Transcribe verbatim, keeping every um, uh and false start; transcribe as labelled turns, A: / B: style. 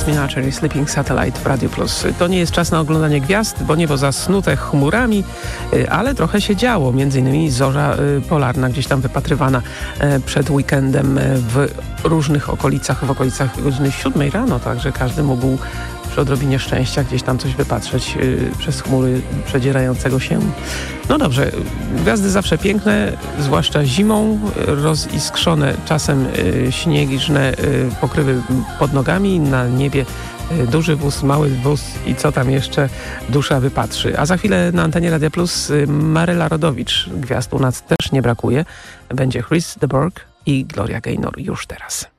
A: Jasmine Archer, Sleeping Satellite w Radio Plus. To nie jest czas na oglądanie gwiazd, bo niebo zasnute chmurami, ale trochę się działo. Między innymi zorza polarna gdzieś tam wypatrywana przed weekendem w różnych okolicach, w okolicach godziny siódmej rano, także każdy mógł przy odrobinie szczęścia gdzieś tam coś wypatrzeć yy, przez chmury przedzierającego się. No dobrze, gwiazdy zawsze piękne, zwłaszcza zimą, roziskrzone czasem yy, śnieżne yy, pokrywy pod nogami, na niebie yy, duży wóz, mały wóz i co tam jeszcze dusza wypatrzy. A za chwilę na antenie Radia Plus yy, Maryla Rodowicz. Gwiazd u nas też nie brakuje. Będzie Chris de Burgh i Gloria Gaynor już teraz.